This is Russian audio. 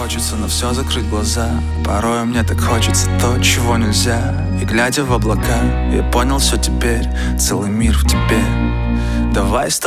хочется на все закрыть глаза. Порой мне так хочется то, чего нельзя. И глядя в облака, я понял все теперь, целый мир в тебе. Давай